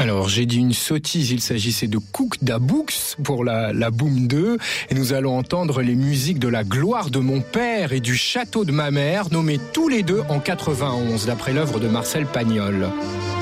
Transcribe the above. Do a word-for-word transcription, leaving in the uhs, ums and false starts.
Alors, j'ai dit une sottise, il s'agissait de Cook Da Books pour la, la Boom deux, et nous allons entendre les musiques de La gloire de mon père et du château de ma mère, nommés tous les deux en quatre-vingt-onze, d'après l'œuvre de Marcel Pagnol.